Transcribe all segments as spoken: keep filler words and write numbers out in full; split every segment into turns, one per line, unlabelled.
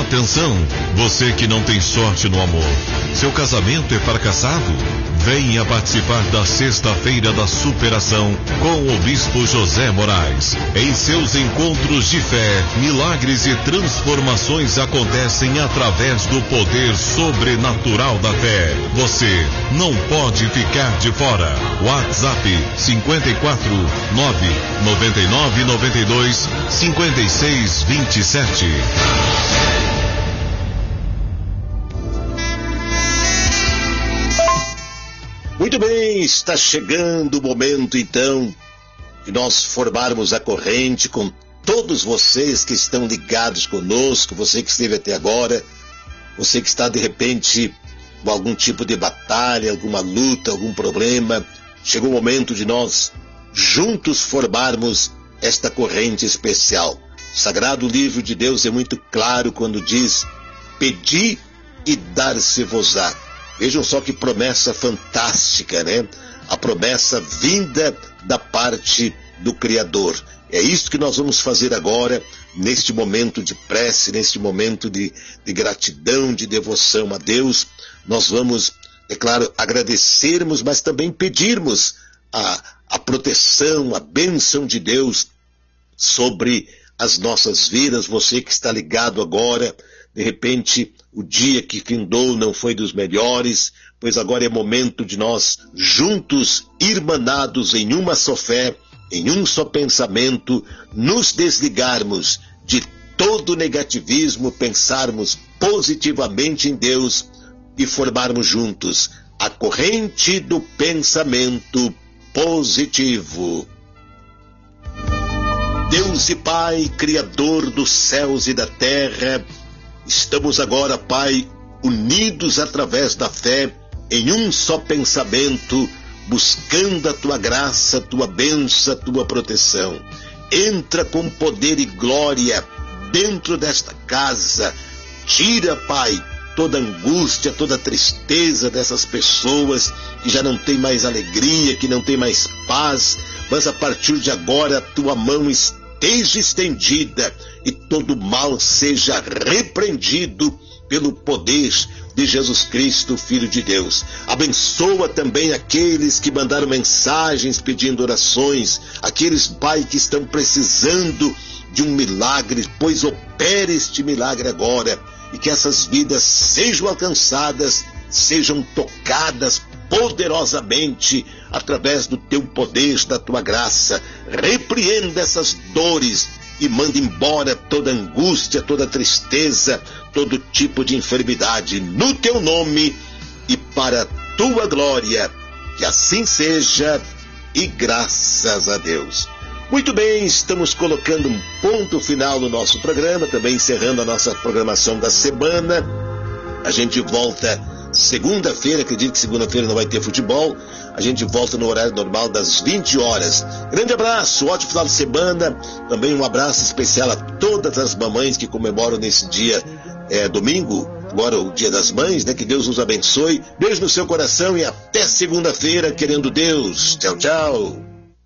Atenção, você que não tem sorte no amor, seu casamento é fracassado? Venha participar da Sexta-feira da Superação com o Bispo José Moraes. Em seus encontros de fé, milagres e transformações acontecem através do poder sobrenatural da fé. Você não pode ficar de fora. WhatsApp cinquenta e quatro, nove noventa e nove, noventa e dois, cinquenta e seis, vinte e sete.
Muito bem, está chegando o momento então de nós formarmos a corrente com todos vocês que estão ligados conosco, você que esteve até agora, você que está de repente com algum tipo de batalha, alguma luta, algum problema. Chegou o momento de nós juntos formarmos esta corrente especial. O Sagrado Livro de Deus é muito claro quando diz: pedi e dar-se-vos-á. Vejam só que promessa fantástica, né? A promessa vinda da parte do Criador. É isso que nós vamos fazer agora, neste momento de prece, neste momento de, de gratidão, de devoção a Deus. Nós vamos, é claro, agradecermos, mas também pedirmos a, a proteção, a bênção de Deus sobre as nossas vidas. Você que está ligado agora, de repente o dia que findou não foi dos melhores, pois agora é momento de nós juntos, irmanados em uma só fé, em um só pensamento, nos desligarmos de todo negativismo, pensarmos positivamente em Deus e formarmos juntos a corrente do pensamento positivo. Deus e Pai, Criador dos céus e da terra, estamos agora, Pai, unidos através da fé, em um só pensamento, buscando a Tua graça, a Tua bênção, a Tua proteção. Entra com poder e glória dentro desta casa. Tira, Pai, toda angústia, toda tristeza dessas pessoas que já não tem mais alegria, que não tem mais paz, mas a partir de agora a Tua mão esteja estendida e todo mal seja repreendido pelo poder de Jesus Cristo, Filho de Deus. Abençoa também aqueles que mandaram mensagens pedindo orações, aqueles, Pai, que estão precisando de um milagre, pois opere este milagre agora, e que essas vidas sejam alcançadas, sejam tocadas poderosamente através do Teu poder, da Tua graça. Repreenda essas dores e manda embora toda angústia, toda tristeza, todo tipo de enfermidade, no Teu nome e para a Tua glória. Que assim seja, e graças a Deus. Muito bem, estamos colocando um ponto final no nosso programa, também encerrando a nossa programação da semana. A gente volta segunda-feira, acredito que segunda-feira não vai ter futebol. A gente volta no horário normal das vinte horas. Grande abraço, ótimo final de semana. Também um abraço especial a todas as mamães que comemoram nesse dia, é, domingo, agora o Dia das Mães, né? Que Deus nos abençoe. Beijo no seu coração e até segunda-feira, querendo Deus. Tchau, tchau.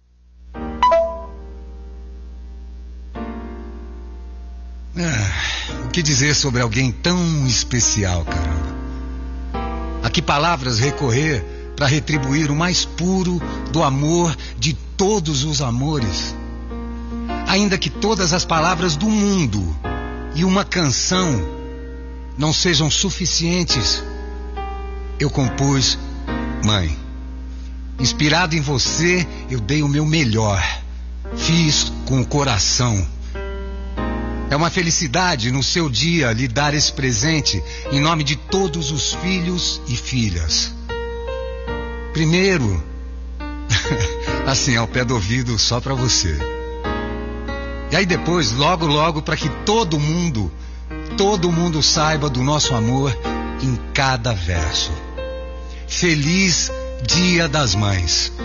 Ah, o que dizer sobre alguém tão especial, caramba? A que palavras recorrer para retribuir o mais puro do amor de todos os amores? Ainda que todas as palavras do mundo e uma canção não sejam suficientes, eu compus Mãe. Inspirado em você, eu dei o meu melhor, fiz com o coração. É uma felicidade no seu dia lhe dar esse presente em nome de todos os filhos e filhas. Primeiro, assim, ao pé do ouvido, só para você. E aí depois, logo, logo, para que todo mundo, todo mundo saiba do nosso amor em cada verso. Feliz Dia das Mães.